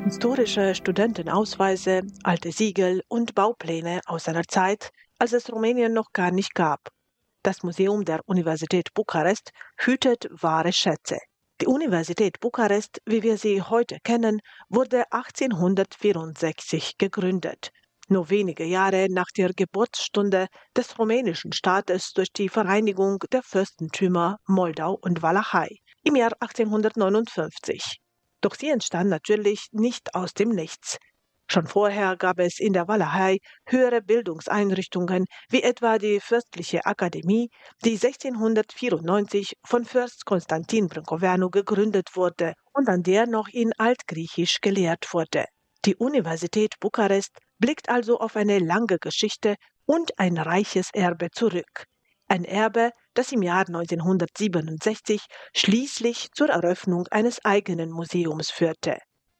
Historische Studentenausweise, alte Siegel und Baupläne aus einer Zeit, als es Rumänien noch gar nicht gab. Das Museum der Universität Bukarest hütet wahre Schätze. Die Universität Bukarest, wie wir sie heute kennen, wurde 1864 gegründet. Nur wenige Jahre nach der Geburtsstunde des rumänischen Staates durch die Vereinigung der Fürstentümer Moldau und Walachei im Jahr 1859. Doch sie entstand natürlich nicht aus dem Nichts. Schon vorher gab es in der Walachei höhere Bildungseinrichtungen, wie etwa die Fürstliche Akademie, die 1694 von Fürst Konstantin Brâncoveanu gegründet wurde und an der noch in Altgriechisch gelehrt wurde. Die Universität Bukarest blickt also auf eine lange Geschichte und ein reiches Erbe zurück. Ein Erbe, das im Jahr 1967 schließlich zur Eröffnung eines eigenen Museums führte.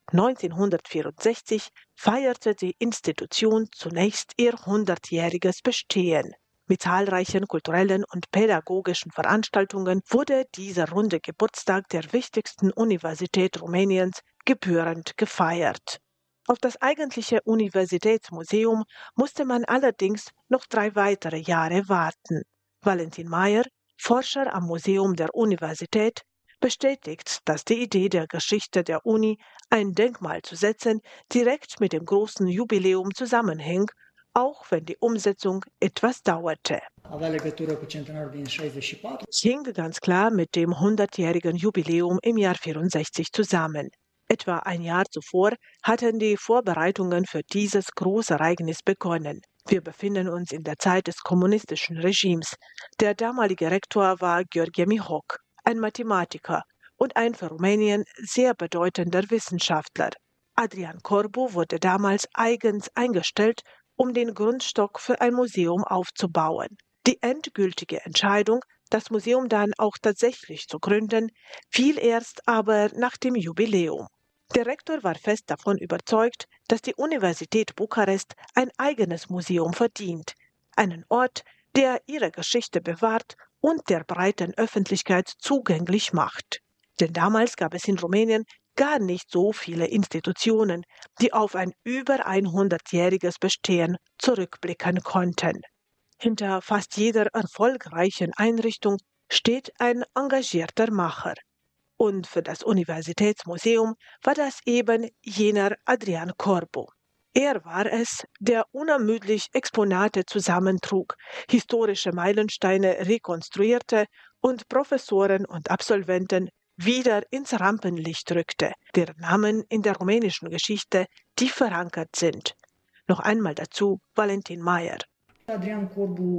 1964 feierte die Institution zunächst ihr 100-jähriges Bestehen. Mit zahlreichen kulturellen und pädagogischen Veranstaltungen wurde dieser runde Geburtstag der wichtigsten Universität Rumäniens gebührend gefeiert. Auf das eigentliche Universitätsmuseum musste man allerdings noch 3 weitere Jahre warten. Valentin Mayer, Forscher am Museum der Universität, bestätigt, dass die Idee der Geschichte der Uni, ein Denkmal zu setzen, direkt mit dem großen Jubiläum zusammenhing, auch wenn die Umsetzung etwas dauerte. Es hing ganz klar mit dem 100-jährigen Jubiläum im Jahr 64 zusammen. Etwa ein Jahr zuvor hatten die Vorbereitungen für dieses Großereignis begonnen. Wir befinden uns in der Zeit des kommunistischen Regimes. Der damalige Rektor war Gheorghe Mihok, ein Mathematiker und ein für Rumänien sehr bedeutender Wissenschaftler. Adrian Corbu wurde damals eigens eingestellt, um den Grundstock für ein Museum aufzubauen. Die endgültige Entscheidung, das Museum dann auch tatsächlich zu gründen, fiel erst aber nach dem Jubiläum. Der Rektor war fest davon überzeugt, dass die Universität Bukarest ein eigenes Museum verdient, einen Ort, der ihre Geschichte bewahrt und der breiten Öffentlichkeit zugänglich macht. Denn damals gab es in Rumänien gar nicht so viele Institutionen, die auf ein über 100-jähriges Bestehen zurückblicken konnten. Hinter fast jeder erfolgreichen Einrichtung steht ein engagierter Macher. Und für das Universitätsmuseum war das eben jener Adrian Corbu. Er war es, der unermüdlich Exponate zusammentrug, historische Meilensteine rekonstruierte und Professoren und Absolventen wieder ins Rampenlicht rückte, deren Namen in der rumänischen Geschichte tief verankert sind. Noch einmal dazu Valentin Mayer. Adrian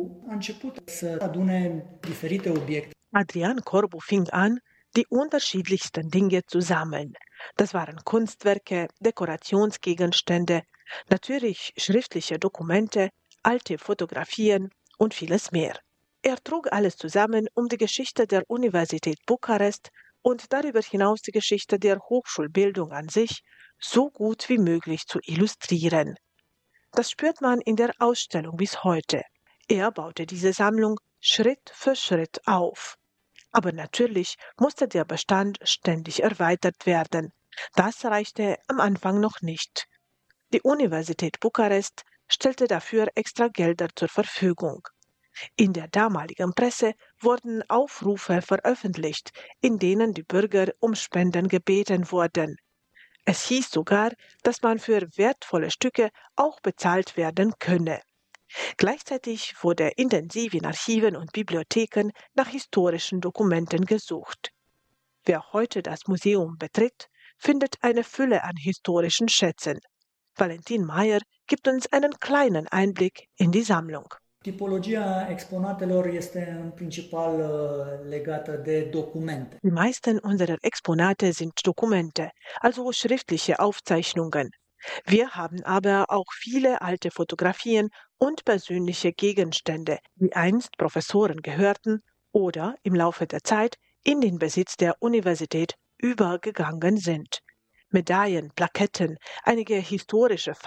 Corbu fing an, die unterschiedlichsten Dinge zu sammeln. Das waren Kunstwerke, Dekorationsgegenstände, natürlich schriftliche Dokumente, alte Fotografien und vieles mehr. Er trug alles zusammen, um die Geschichte der Universität Bukarest und darüber hinaus die Geschichte der Hochschulbildung an sich so gut wie möglich zu illustrieren. Das spürt man in der Ausstellung bis heute. Er baute diese Sammlung Schritt für Schritt auf. Aber natürlich musste der Bestand ständig erweitert werden. Das reichte am Anfang noch nicht. Die Universität Bukarest stellte dafür extra Gelder zur Verfügung. In der damaligen Presse wurden Aufrufe veröffentlicht, in denen die Bürger um Spenden gebeten wurden. Es hieß sogar, dass man für wertvolle Stücke auch bezahlt werden könne. Gleichzeitig wurde intensiv in Archiven und Bibliotheken nach historischen Dokumenten gesucht. Wer heute das Museum betritt, findet eine Fülle an historischen Schätzen. Valentin Mayer gibt uns einen kleinen Einblick in die Sammlung. Tipologia exponatelor este în principal legată de documente. Die meisten unserer Exponate sind Dokumente, also schriftliche Aufzeichnungen. Wir haben aber auch viele alte Fotografien und persönliche Gegenstände, die einst Professoren gehörten oder im Laufe der Zeit in den Besitz der Universität übergegangen sind. Medaillen, Plaketten, einige historische